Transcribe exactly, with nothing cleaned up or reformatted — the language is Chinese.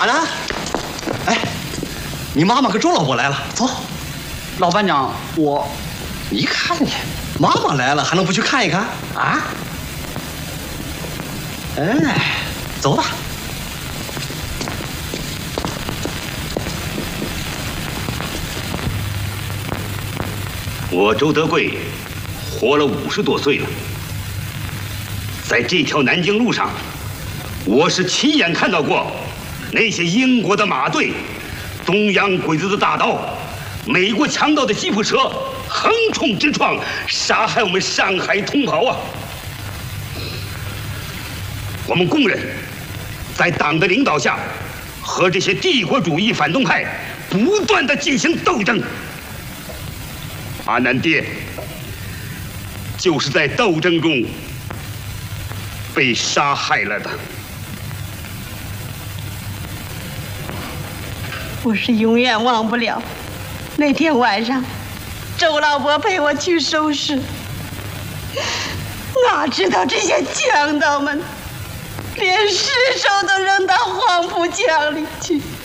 呢？哎，你妈妈跟周老伯来了，走。 老班长，我， 你看你，妈妈来了还能不去看一看啊？哎，走吧。 我周德贵活了五十多岁了，在这条南京路上，我是亲眼看到过那些英国的马队、东洋鬼子的大刀、美国强盗的吉普车横冲直撞，杀害我们上海同胞啊！我们工人在党的领导下，和这些帝国主义反动派不断的进行斗争。阿南爹就是在斗争中被杀害了的。 我是永远忘不了那天晚上，周老伯陪我去收尸，哪知道这些强盗们连尸首都扔到黄浦江里去。